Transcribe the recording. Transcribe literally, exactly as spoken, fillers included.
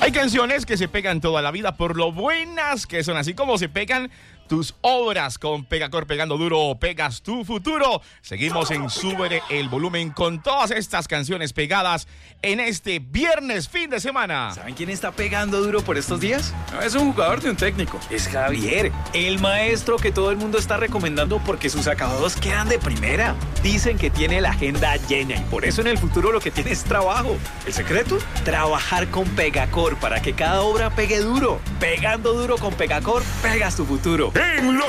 Hay canciones que se pegan toda la vida por lo buenas que son, así como se pegan tus obras. Con Pegacor pegando duro, pegas tu futuro. Seguimos en Sube el Volumen con todas estas canciones pegadas en este viernes, fin de semana. ¿Saben quién está pegando duro por estos días? No es un jugador de un técnico, es Javier, el maestro que todo el mundo está recomendando porque sus acabados quedan de primera. Dicen que tiene la agenda llena y por eso en el futuro lo que tiene es trabajo. ¿El secreto? Trabajar con Pegacor para que cada obra pegue duro. Pegando duro con Pegacor, pegas tu futuro. En